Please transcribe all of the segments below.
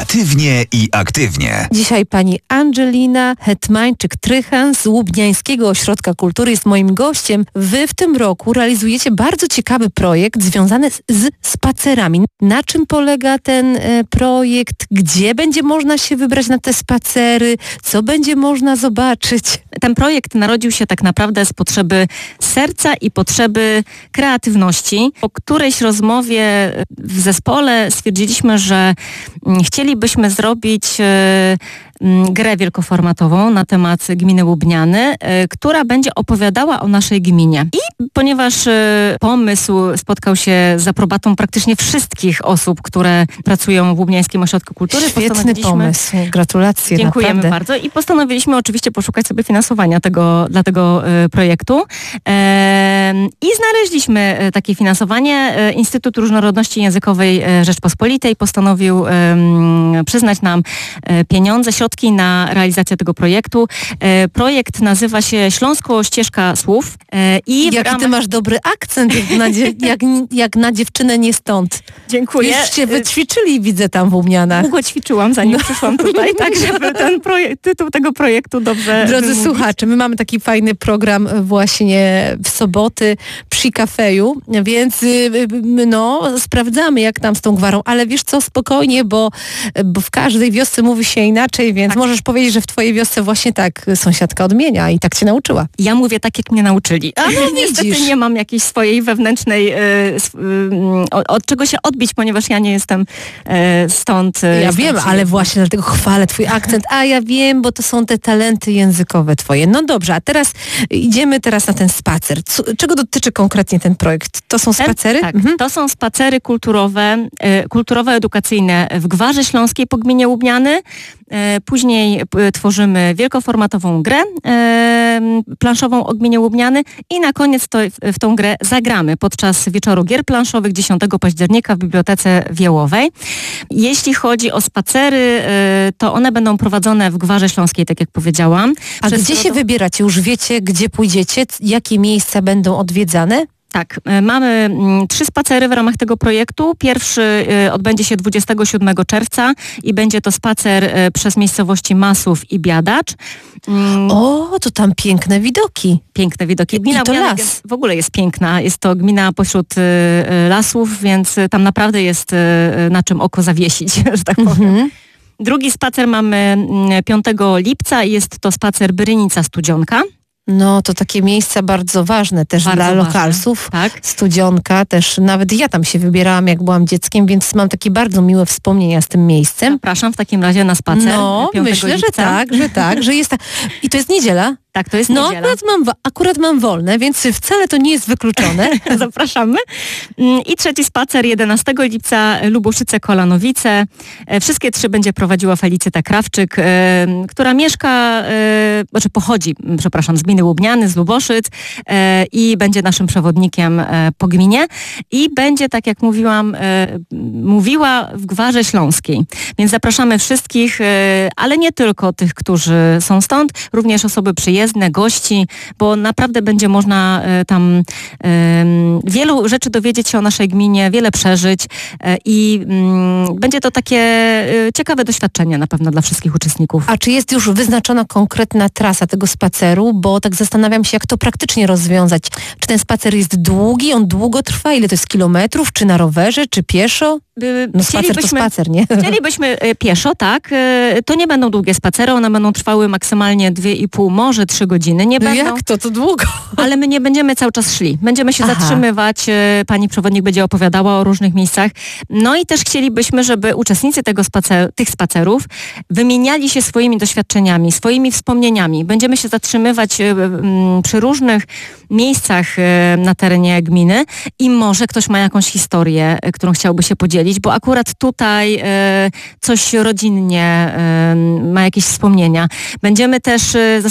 Kreatywnie i aktywnie. Dzisiaj pani Angelina Hetmańczyk-Trychan z Łubniańskiego Ośrodka Kultury jest moim gościem. Wy w tym roku realizujecie bardzo ciekawy projekt związany z spacerami. Na czym polega ten projekt? Gdzie będzie można się wybrać na te spacery? Co będzie można zobaczyć? Ten projekt narodził się tak naprawdę z potrzeby serca i potrzeby kreatywności. Po którejś rozmowie w zespole stwierdziliśmy, że chcielibyśmy zrobić grę wielkoformatową na temat gminy Łubniany, która będzie opowiadała o naszej gminie. I ponieważ pomysł spotkał się z aprobatą praktycznie wszystkich osób, które pracują w Łubniańskim Ośrodku Kultury, świetny pomysł. Gratulacje. Dziękujemy naprawdę bardzo. I postanowiliśmy oczywiście poszukać sobie finansowania dla tego projektu. I znaleźliśmy takie finansowanie. Instytut Różnorodności Językowej Rzeczpospolitej postanowił przyznać nam pieniądze, środki na realizację tego projektu. Projekt nazywa się Śląsko Ścieżka Słów. Jaki ty masz dobry akcent, jak na dziewczynę nie stąd. Dziękuję. Już cię wyćwiczyli, widzę tam w Łubnianach. Długo ćwiczyłam, zanim przyszłam tutaj, tak żeby tytuł tego projektu dobrze Drodzy wymówić. słuchacze, my mamy taki fajny program właśnie w soboty przy kafeju, więc sprawdzamy jak tam z tą gwarą, ale wiesz co, spokojnie, bo w każdej wiosce mówi się inaczej, więc możesz powiedzieć, że w twojej wiosce właśnie tak sąsiadka odmienia i tak cię nauczyła. Ja mówię tak, jak mnie nauczyli. A no niestety nie mam jakiejś swojej wewnętrznej od czego się odbić, ponieważ ja nie jestem stąd. Ja wiem, ale właśnie dlatego chwalę twój akcent. A ja wiem, bo to są te talenty językowe twoje. No dobrze, a teraz idziemy na ten spacer. Czego dotyczy konkretnie ten projekt? To są spacery? Tak, to są spacery kulturowo-edukacyjne w Gwarze Śląskiej po gminie Łubniany. Później tworzymy wielkoformatową grę planszową o gminie Łubniany i na koniec w tą grę zagramy podczas wieczoru gier planszowych 10 października w Bibliotece Wiełowej. Jeśli chodzi o spacery, to one będą prowadzone w Gwarze Śląskiej, tak jak powiedziałam. A gdzie się wybieracie? Już wiecie, gdzie pójdziecie? Jakie miejsca będą odwiedzane? Tak, mamy 3 spacery w ramach tego projektu. Pierwszy odbędzie się 27 czerwca i będzie to spacer przez miejscowości Masów i Biadacz. O, to tam piękne widoki. Piękne widoki. Gmina to las. W ogóle jest piękna. Jest to gmina pośród lasów, więc tam naprawdę jest na czym oko zawiesić, że tak powiem. Drugi spacer mamy 5 lipca i jest to spacer Brynica-Studzionka. No, to takie miejsca bardzo ważne też bardzo dla ważne. lokalsów. Tak. Studzionka też, nawet ja tam się wybierałam, jak byłam dzieckiem, więc mam takie bardzo miłe wspomnienia z tym miejscem. Zapraszam w takim razie na spacer 5 myślę, lipca. że tak, że jest tak. I to jest niedziela? Tak, to jest niedziela. Akurat mam wolne, więc wcale to nie jest wykluczone. Zapraszamy. I trzeci spacer 11 lipca Lubuszyce-Kolanowice. Wszystkie 3 będzie prowadziła Felicyta Krawczyk, która pochodzi z gminy Łubniany, z Luboszyc i będzie naszym przewodnikiem po gminie i będzie, tak jak mówiła w Gwarze Śląskiej. Więc zapraszamy wszystkich, ale nie tylko tych, którzy są stąd, również osoby przyjezdne, gości, bo naprawdę będzie można tam wielu rzeczy dowiedzieć się o naszej gminie, wiele przeżyć i będzie to takie ciekawe doświadczenie na pewno dla wszystkich uczestników. A czy jest już wyznaczona konkretna trasa tego spaceru? Bo tak zastanawiam się, jak to praktycznie rozwiązać. Czy ten spacer jest długi, on długo trwa? Ile to jest kilometrów? Czy na rowerze, czy pieszo? No spacer to spacer, nie? Chcielibyśmy pieszo, tak. To nie będą długie spacery, one będą trwały maksymalnie 2,5, może 3 godziny. Nie będą, jak to długo? Ale my nie będziemy cały czas szli. Będziemy się zatrzymywać, pani przewodnik będzie opowiadała o różnych miejscach. No i też chcielibyśmy, żeby uczestnicy tych spacerów wymieniali się swoimi doświadczeniami, swoimi wspomnieniami. Będziemy się zatrzymywać przy różnych miejscach na terenie gminy i może ktoś ma jakąś historię, którą chciałby się podzielić, bo akurat tutaj coś rodzinnie ma jakieś wspomnienia. Będziemy też zastanawiać się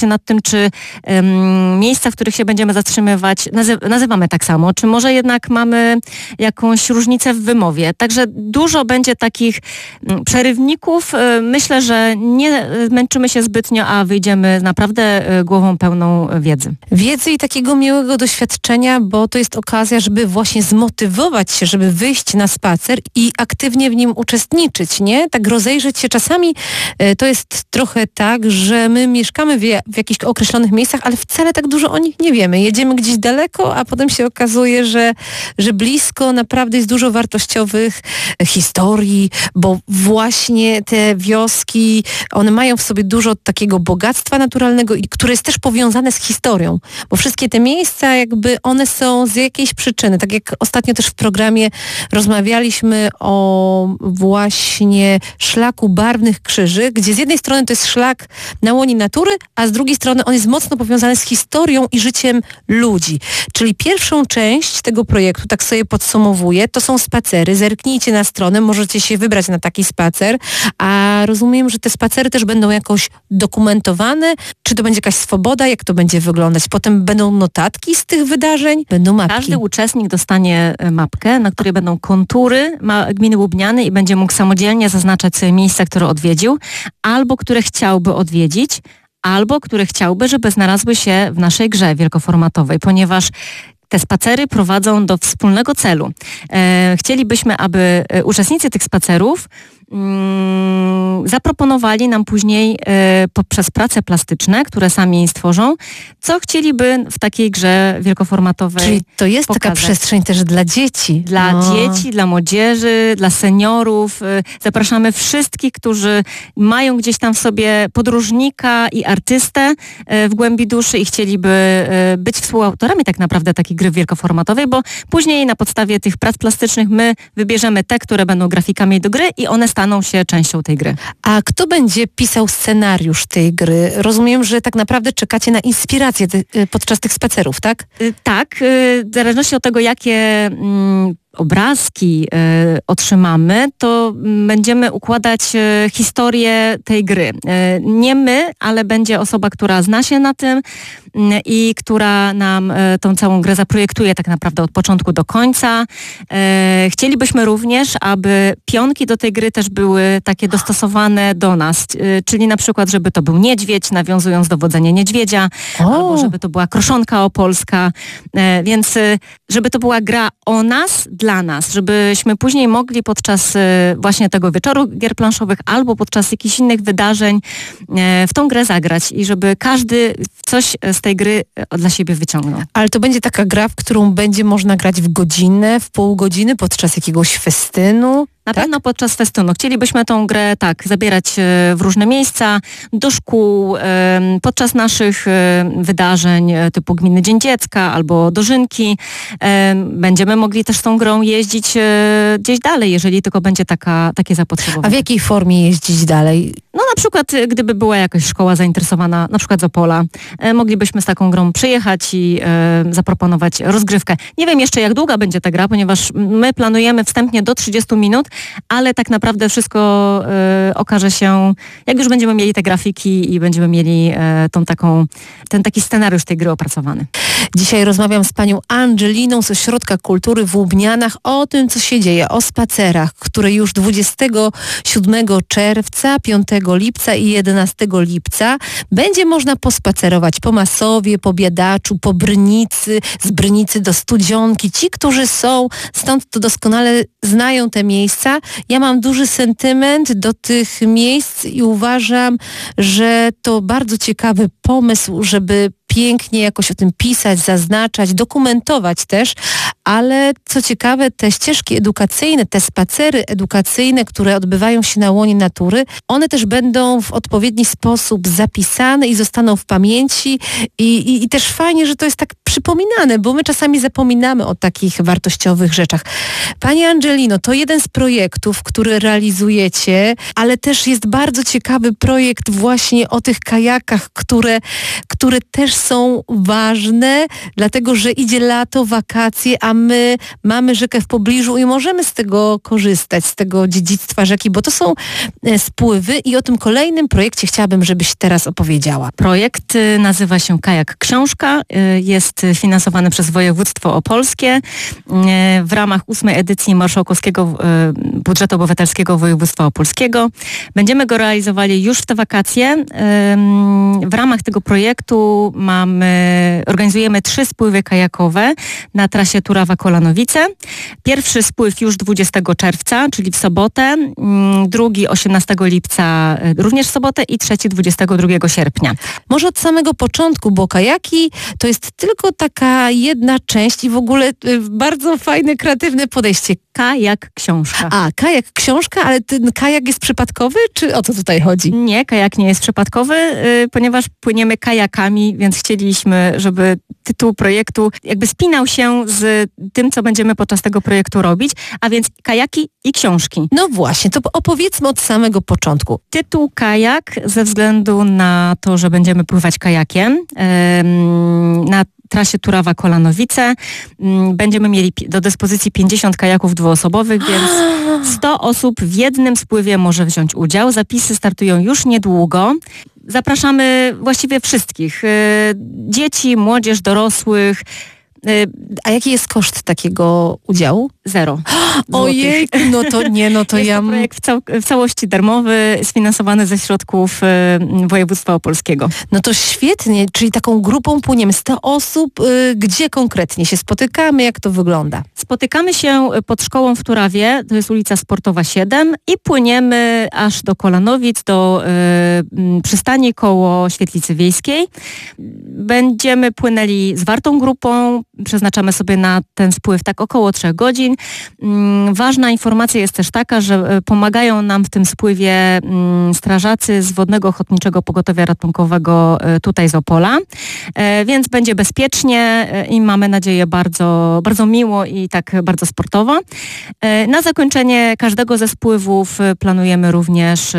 nad tym, czy miejsca, w których się będziemy zatrzymywać, nazywamy tak samo, czy może jednak mamy jakąś różnicę w wymowie. Także dużo będzie takich przerywników. Myślę, że nie męczymy się zbytnio, a wyjdziemy naprawdę głową pełną wiedzy. Wiedzy i takiego miłego doświadczenia, bo to jest okazja, żeby właśnie zmotywować się, żeby wyjść na spacer i aktywnie w nim uczestniczyć, nie? Tak rozejrzeć się. Czasami to jest trochę tak, że my mieszkamy w jakichś określonych miejscach, ale wcale tak dużo o nich nie wiemy. Jedziemy gdzieś daleko, a potem się okazuje, że blisko naprawdę jest dużo wartościowych historii, bo właśnie te wioski, one mają w sobie dużo takiego bogactwa naturalnego, które jest też powiązane z historią, bo wszystkie te miejsca jakby one są z jakiejś przyczyny. Tak jak ostatnio też w programie rozmawialiśmy o właśnie szlaku Barwnych Krzyży, gdzie z jednej strony to jest szlak na łonie natury, a z drugiej strony on jest mocno powiązany z historią i życiem ludzi. Czyli pierwszą część tego projektu, tak sobie podsumowuję, to są spacery. Zerknijcie na stronę, możecie się wybrać na taki spacer, a rozumiem, że te spacery też będą jakoś dokumentowane. Czy to będzie jakaś swoboda? Jak to będzie wyglądać? Potem będą notatki z tych wydarzeń? Będą mapki? Każdy uczestnik dostanie mapkę, na której będą kontury gminy Łubniany i będzie mógł samodzielnie zaznaczać sobie miejsca, które odwiedził, albo które chciałby odwiedzić, albo które chciałby, żeby znalazły się w naszej grze wielkoformatowej, ponieważ te spacery prowadzą do wspólnego celu. Chcielibyśmy, aby uczestnicy tych spacerów zaproponowali nam później poprzez prace plastyczne, które sami stworzą, co chcieliby w takiej grze wielkoformatowej Czyli to jest pokazać. taka przestrzeń też dla dzieci. Dla dzieci, dla młodzieży, dla seniorów. Zapraszamy wszystkich, którzy mają gdzieś tam w sobie podróżnika i artystę w głębi duszy i chcieliby być współautorami tak naprawdę takiej gry wielkoformatowej, bo później na podstawie tych prac plastycznych my wybierzemy te, które będą grafikami do gry i one staną się częścią tej gry. A kto będzie pisał scenariusz tej gry? Rozumiem, że tak naprawdę czekacie na inspirację podczas tych spacerów, tak? Tak, w zależności od tego, jakie obrazki otrzymamy, to będziemy układać historię tej gry. Nie my, ale będzie osoba, która zna się na tym i która nam tą całą grę zaprojektuje tak naprawdę od początku do końca. Chcielibyśmy również, aby pionki do tej gry też były takie dostosowane do nas, czyli na przykład, żeby to był niedźwiedź, nawiązując do wodzenia niedźwiedzia, albo żeby to była kroszonka opolska, więc żeby to była gra o nas, dla nas, żebyśmy później mogli podczas właśnie tego wieczoru gier planszowych albo podczas jakichś innych wydarzeń w tą grę zagrać i żeby każdy coś z tej gry dla siebie wyciągnął. Ale to będzie taka gra, w którą będzie można grać w godzinę, w pół godziny, podczas jakiegoś festynu? Na pewno podczas festynu. Chcielibyśmy tą grę zabierać w różne miejsca, do szkół, podczas naszych wydarzeń typu Gminny Dzień Dziecka albo dożynki. Będziemy mogli też z tą grą jeździć gdzieś dalej, jeżeli tylko będzie takie zapotrzebowanie. A w jakiej formie jeździć dalej? No na przykład, gdyby była jakaś szkoła zainteresowana, na przykład z Opola, moglibyśmy z taką grą przyjechać i zaproponować rozgrywkę. Nie wiem jeszcze, jak długa będzie ta gra, ponieważ my planujemy wstępnie do 30 minut, ale tak naprawdę wszystko okaże się, jak już będziemy mieli te grafiki i będziemy mieli ten taki scenariusz tej gry opracowany. Dzisiaj rozmawiam z panią Angeliną z Ośrodka Kultury w Łubnianach o tym, co się dzieje, o spacerach, które już 27 czerwca, 5 lipca i 11 lipca będzie można pospacerować po Masowie, po Biadaczu, po Brynicy, z Brynicy do Studzionki. Ci, którzy są stąd, to doskonale znają te miejsca. Ja mam duży sentyment do tych miejsc i uważam, że to bardzo ciekawy pomysł, żeby pięknie jakoś o tym pisać, zaznaczać, dokumentować też, ale co ciekawe, te ścieżki edukacyjne, te spacery edukacyjne, które odbywają się na łonie natury, one też będą w odpowiedni sposób zapisane i zostaną w pamięci i też fajnie, że to jest tak przypominane, bo my czasami zapominamy o takich wartościowych rzeczach. Pani Angelino, to jeden z projektów, który realizujecie, ale też jest bardzo ciekawy projekt właśnie o tych kajakach, które też są ważne, dlatego że idzie lato, wakacje, a my mamy rzekę w pobliżu i możemy z tego korzystać, z tego dziedzictwa rzeki, bo to są spływy i o tym kolejnym projekcie chciałabym, żebyś teraz opowiedziała. Projekt nazywa się Kajak Książka. Jest finansowany przez województwo opolskie w ramach 8. edycji Marszałkowskiego Budżetu Obywatelskiego Województwa Opolskiego. Będziemy go realizowali już w te wakacje. W ramach tego projektu organizujemy 3 spływy kajakowe na trasie Turawa-Kolanowice. Pierwszy spływ już 20 czerwca, czyli w sobotę, drugi 18 lipca, również w sobotę i trzeci 22 sierpnia. Może od samego początku, bo kajaki to jest tylko taka jedna część i w ogóle bardzo fajne, kreatywne podejście. Kajak Książka. Kajak Książka, ale ten kajak jest przypadkowy, czy o co tutaj chodzi? Nie, kajak nie jest przypadkowy, ponieważ płyniemy kajakami, więc chcieliśmy, żeby tytuł projektu jakby spinał się z tym, co będziemy podczas tego projektu robić, a więc kajaki i książki. No właśnie, to opowiedzmy od samego początku. Tytuł kajak ze względu na to, że będziemy pływać kajakiem na trasie Turawa-Kolanowice. Będziemy mieli do dyspozycji 50 kajaków dwuosobowych, więc 100 osób w jednym spływie może wziąć udział. Zapisy startują już niedługo. Zapraszamy właściwie wszystkich. Dzieci, młodzież, dorosłych. A jaki jest koszt takiego udziału? 0. Ojej, no to nie, no to jest ja... to projekt w całości darmowy, sfinansowany ze środków województwa opolskiego. No to świetnie, czyli taką grupą płyniemy 100 osób. Gdzie konkretnie się spotykamy? Jak to wygląda? Spotykamy się pod szkołą w Turawie, to jest ulica Sportowa 7 i płyniemy aż do Kolanowic, do przystani koło Świetlicy Wiejskiej. Będziemy płynęli zwartą grupą, przeznaczamy sobie na ten spływ tak około 3 godzin. Ważna informacja jest też taka, że pomagają nam w tym spływie strażacy z Wodnego Ochotniczego Pogotowia Ratunkowego tutaj z Opola, więc będzie bezpiecznie i mamy nadzieję bardzo, bardzo miło i tak bardzo sportowo. Na zakończenie każdego ze spływów planujemy również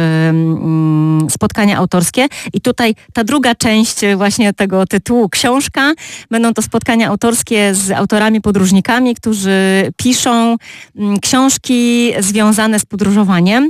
spotkania autorskie i tutaj ta druga część właśnie tego tytułu książka. Będą to spotkania autorskie z autorami, podróżnikami, którzy piszą książki związane z podróżowaniem.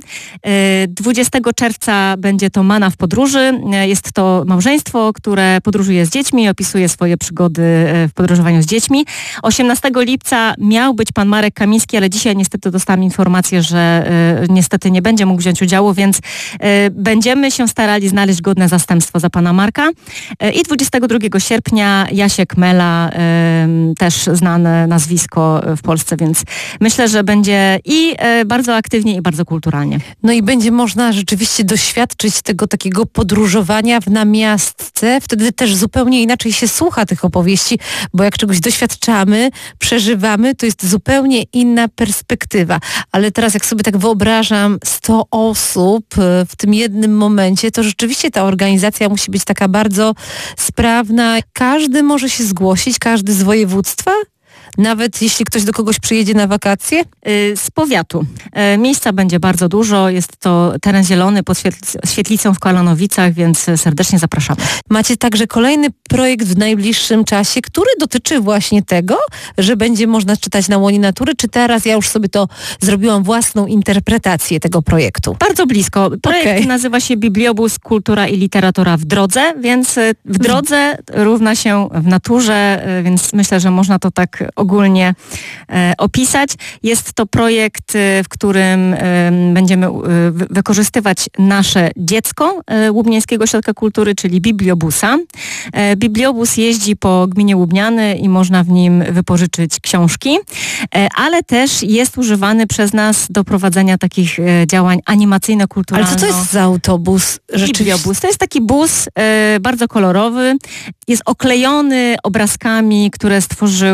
20 czerwca będzie to Mana w podróży. Jest to małżeństwo, które podróżuje z dziećmi i opisuje swoje przygody w podróżowaniu z dziećmi. 18 lipca miał być pan Marek Kamiński, ale dzisiaj niestety dostałam informację, że niestety nie będzie mógł wziąć udziału, więc będziemy się starali znaleźć godne zastępstwo za pana Marka. I 22 sierpnia Jasiek Mela, też znane nazwisko w Polsce, więc myślę, że będzie i bardzo aktywnie i bardzo kulturalnie. No i będzie można rzeczywiście doświadczyć tego takiego podróżowania w namiastce. Wtedy też zupełnie inaczej się słucha tych opowieści, bo jak czegoś doświadczamy, przeżywamy, to jest zupełnie inna perspektywa. Ale teraz jak sobie tak wyobrażam 100 osób w tym jednym momencie, to rzeczywiście ta organizacja musi być taka bardzo sprawna. Każdy może się zgłosić, każdy z województwa? Nawet jeśli ktoś do kogoś przyjedzie na wakacje? Z powiatu. Miejsca będzie bardzo dużo. Jest to teren zielony pod Świetlicą w Kolanowicach, więc serdecznie zapraszamy. Macie także kolejny projekt w najbliższym czasie, który dotyczy właśnie tego, że będzie można czytać na łonie natury, czy teraz ja już sobie to zrobiłam własną interpretację tego projektu? Bardzo blisko. Projekt nazywa się Bibliobus Kultura i Literatura w drodze, więc w drodze równa się w naturze, więc myślę, że można to tak ogólnie opisać. Jest to projekt, w którym będziemy wykorzystywać nasze dziecko Łubnieńskiego Ośrodka Kultury, czyli Bibliobusa. Bibliobus jeździ po gminie Łubniany i można w nim wypożyczyć książki, ale też jest używany przez nas do prowadzenia takich działań animacyjno-kulturalnych. Ale co to jest za autobus? Bibliobus. To jest taki bus bardzo kolorowy. Jest oklejony obrazkami, które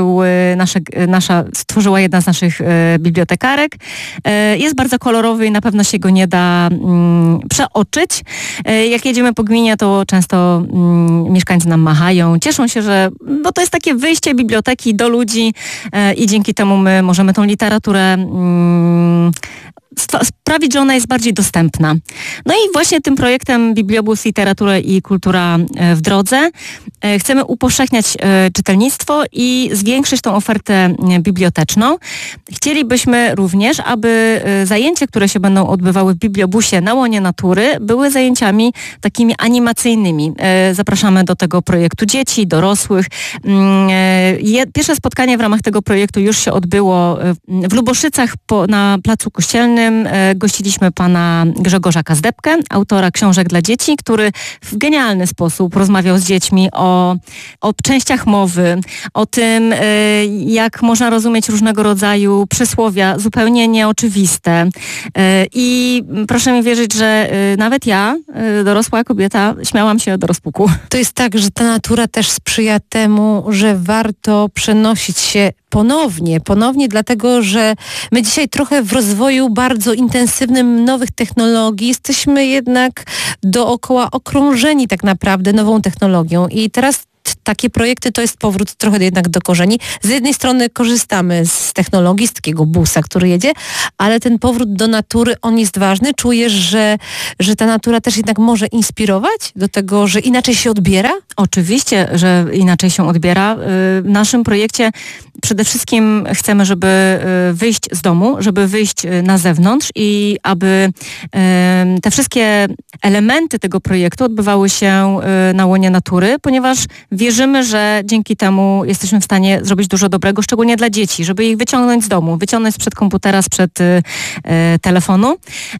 stworzyła jedna z naszych bibliotekarek. Jest bardzo kolorowy i na pewno się go nie da przeoczyć. Jak jedziemy po gminie, to często mieszkańcy nam machają. Cieszą się, bo to jest takie wyjście biblioteki do ludzi i dzięki temu my możemy tą literaturę sprawić, że ona jest bardziej dostępna. No i właśnie tym projektem Bibliobus Literatura i Kultura w drodze chcemy upowszechniać czytelnictwo i zwiększyć tą ofertę biblioteczną. Chcielibyśmy również, aby zajęcia, które się będą odbywały w Bibliobusie na łonie natury, były zajęciami takimi animacyjnymi. Zapraszamy do tego projektu dzieci, dorosłych. Pierwsze spotkanie w ramach tego projektu już się odbyło w Luboszycach na Placu Kościelnym. Gościliśmy pana Grzegorza Kazdebkę, autora książek dla dzieci, który w genialny sposób rozmawiał z dziećmi o częściach mowy, o tym, jak można rozumieć różnego rodzaju przysłowia zupełnie nieoczywiste. I proszę mi wierzyć, że nawet ja, dorosła kobieta, śmiałam się do rozpuku. To jest tak, że ta natura też sprzyja temu, że warto przenosić się ponownie, dlatego że my dzisiaj trochę w rozwoju bardzo intensywnym nowych technologii jesteśmy jednak dookoła okrążeni tak naprawdę nową technologią i teraz takie projekty to jest powrót trochę jednak do korzeni. Z jednej strony korzystamy z technologii, z takiego busa, który jedzie, ale ten powrót do natury, on jest ważny. Czujesz, że ta natura też jednak może inspirować do tego, że inaczej się odbiera? Oczywiście, że inaczej się odbiera. W naszym projekcie przede wszystkim chcemy, żeby wyjść z domu, żeby wyjść na zewnątrz i aby te wszystkie elementy tego projektu odbywały się na łonie natury, ponieważ wierzymy, że dzięki temu jesteśmy w stanie zrobić dużo dobrego, szczególnie dla dzieci, żeby ich wyciągnąć z domu, wyciągnąć sprzed komputera, sprzed telefonu.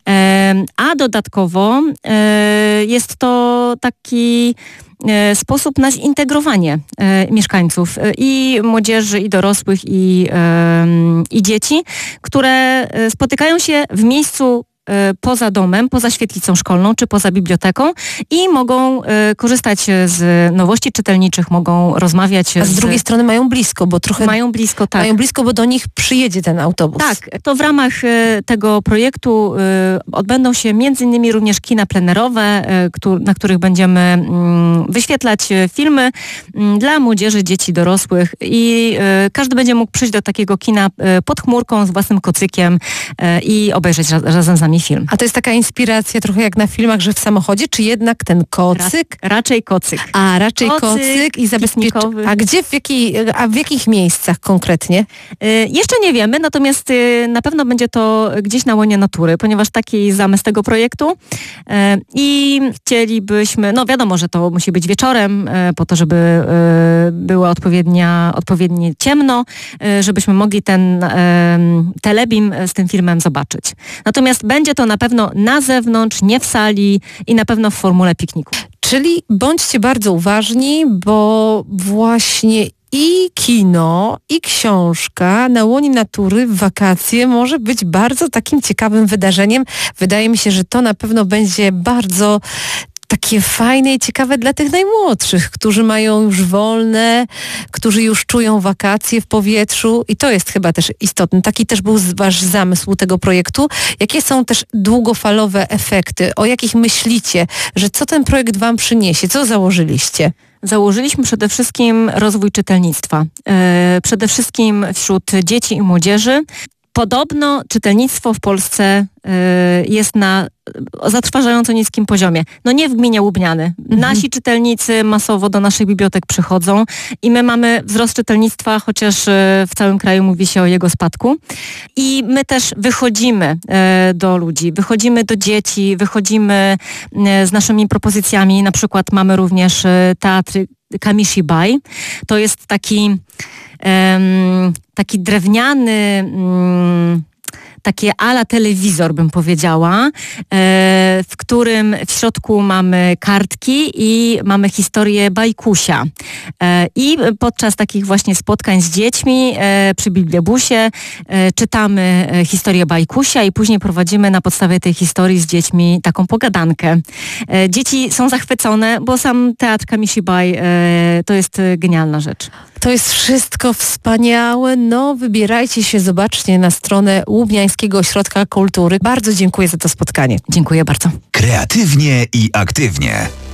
A dodatkowo jest to taki sposób na zintegrowanie mieszkańców i młodzieży, i dorosłych, i dzieci, które spotykają się w miejscu poza domem, poza świetlicą szkolną czy poza biblioteką i mogą korzystać z nowości czytelniczych, mogą rozmawiać. A z drugiej strony mają blisko, bo trochę... Mają blisko, tak. Mają blisko, bo do nich przyjedzie ten autobus. Tak, to w ramach tego projektu odbędą się m.in. również kina plenerowe, na których będziemy wyświetlać filmy dla młodzieży, dzieci, dorosłych i każdy będzie mógł przyjść do takiego kina pod chmurką z własnym kocykiem i obejrzeć razem z nami film. A to jest taka inspiracja trochę jak na filmach, że w samochodzie, czy jednak ten kocyk? Raczej kocyk. A, raczej kocyk i zabezpieczony. A gdzie, w jakich miejscach konkretnie? Jeszcze nie wiemy, natomiast na pewno będzie to gdzieś na łonie natury, ponieważ taki jest zamysł tego projektu i chcielibyśmy, no wiadomo, że to musi być wieczorem, po to, żeby było odpowiednio ciemno, żebyśmy mogli ten telebim z tym filmem zobaczyć. Natomiast będzie to na pewno na zewnątrz, nie w sali i na pewno w formule pikniku. Czyli bądźcie bardzo uważni, bo właśnie i kino, i książka na łonie natury w wakacje może być bardzo takim ciekawym wydarzeniem. Wydaje mi się, że to na pewno będzie bardzo takie fajne i ciekawe dla tych najmłodszych, którzy mają już wolne, którzy już czują wakacje w powietrzu i to jest chyba też istotne. Taki też był wasz zamysł tego projektu. Jakie są też długofalowe efekty? O jakich myślicie, że co ten projekt wam przyniesie? Co założyliście? Założyliśmy przede wszystkim rozwój czytelnictwa. Przede wszystkim wśród dzieci i młodzieży. Podobno czytelnictwo w Polsce jest na zatrważająco niskim poziomie. No nie w gminie Łubniany. Nasi czytelnicy masowo do naszych bibliotek przychodzą i my mamy wzrost czytelnictwa, chociaż w całym kraju mówi się o jego spadku. I my też wychodzimy do ludzi, wychodzimy do dzieci, wychodzimy z naszymi propozycjami. Na przykład mamy również teatr Kamishibai. To jest taki drewniany, takie ala telewizor, bym powiedziała, w którym w środku mamy kartki i mamy historię bajkusia. I podczas takich właśnie spotkań z dziećmi przy Bibliobusie czytamy historię bajkusia i później prowadzimy na podstawie tej historii z dziećmi taką pogadankę. Dzieci są zachwycone, bo sam teatr Kamishibai to jest genialna rzecz. To jest wszystko wspaniałe. No, wybierajcie się, zobaczcie na stronę Łubniańskiego Ośrodka Kultury. Bardzo dziękuję za to spotkanie. Dziękuję bardzo. Kreatywnie i aktywnie.